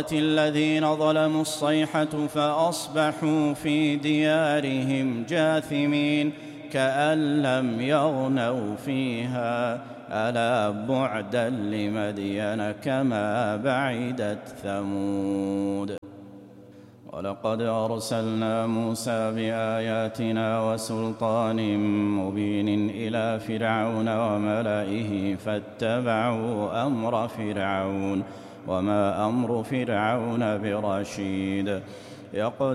الذين ظلموا الصيحة فأصبحوا في ديارهم جاثمين كأن لم يغنوا فيها ألا بعدا لمدين كما بعدت ثمود. ولقد أرسلنا موسى بآياتنا وسلطان مبين إلى فرعون وملئه فاتبعوا أمر فرعون وما أمر فرعون برشيد.